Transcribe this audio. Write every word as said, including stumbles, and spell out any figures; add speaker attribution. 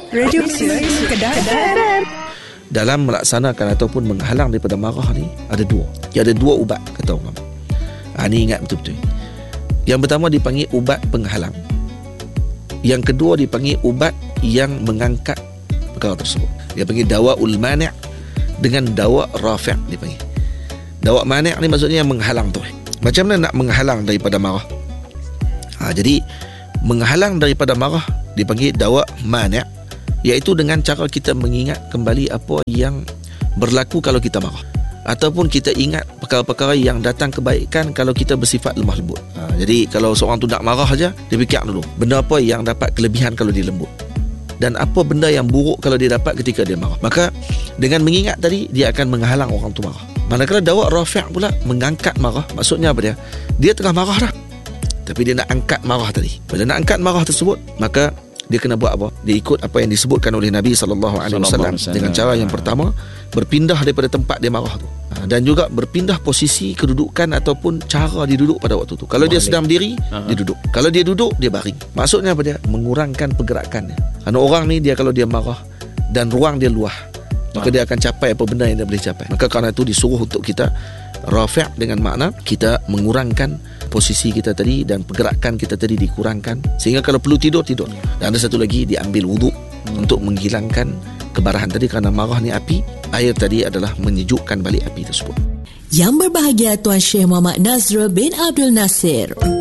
Speaker 1: Radio Kedah.
Speaker 2: Dalam melaksanakan ataupun menghalang daripada marah ni ada dua. Ya, ada dua ubat kata orang. Ha, ni ingat betul-betul. Yang pertama dipanggil ubat penghalang. Yang kedua dipanggil ubat yang mengangkat perkara tersebut. Dia panggil dawaul mani' dengan dawa rafi' dipanggil. Dawa mani' ni maksudnya yang menghalang tu. Macam mana nak menghalang daripada marah? Ha, jadi menghalang daripada marah dipanggil dawa mani', iaitu dengan cara kita mengingat kembali apa yang berlaku kalau kita marah, ataupun kita ingat perkara-perkara yang datang kebaikan kalau kita bersifat lemah lembut. Ha, jadi kalau seorang tu nak marah saja, dia fikir dulu benda apa yang dapat kelebihan kalau dia lembut, dan apa benda yang buruk kalau dia dapat ketika dia marah. Maka dengan mengingat tadi, dia akan menghalang orang tu marah. Manakala dawa rafi' pula mengangkat marah, maksudnya apa dia? Dia tengah marah dah, tapi dia nak angkat marah tadi. Bila nak angkat marah tersebut, maka dia kena buat apa? Dia ikut apa yang disebutkan oleh Nabi sallallahu alaihi wasallam dengan cara yang pertama, berpindah daripada tempat dia marah tu, dan juga berpindah posisi kedudukan ataupun cara dia duduk pada waktu tu. Kalau dia sedang berdiri, uh-huh. dia duduk. Kalau dia duduk, dia baring. Maksudnya apa dia? Mengurangkan pergerakannya. Kerana orang ni, dia kalau dia marah dan ruang dia luah, maka dia akan capai apa benda yang dia boleh capai. Maka kerana itu disuruh untuk kita rafi' dengan makna kita mengurangkan posisi kita tadi dan pergerakan kita tadi dikurangkan, sehingga kalau perlu tidur, tidur. Dan ada satu lagi, diambil wuduk hmm. untuk menghilangkan kebarahan tadi, kerana marah ni api. Air tadi adalah menyejukkan balik api tersebut.
Speaker 3: Yang berbahagia Tuan Syekh Muhammad Nazrul bin Abdul Nasir.